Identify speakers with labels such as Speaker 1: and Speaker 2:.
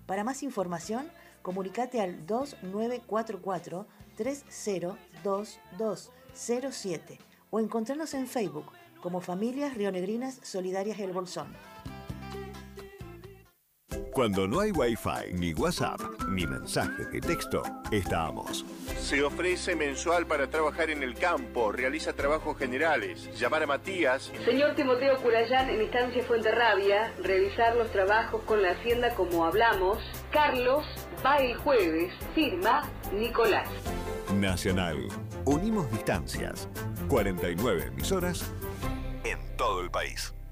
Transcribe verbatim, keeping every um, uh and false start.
Speaker 1: Para más información, comunicate al dos nueve cuatro cuatro, tres cero dos dos cero siete o encontrarnos en Facebook como Familias Rionegrinas Solidarias El Bolsón.
Speaker 2: Cuando no hay Wi-Fi, ni WhatsApp, ni mensajes de texto, estamos.
Speaker 3: Se ofrece mensual para trabajar en el campo, realiza trabajos generales. Llamar a Matías.
Speaker 4: Señor Timoteo Curayán, en Estancia Fuenterrabia, revisar los trabajos con la Hacienda como hablamos. Carlos va el jueves, firma Nicolás.
Speaker 2: Nacional. Unimos distancias. cuarenta y nueve emisoras en todo el país.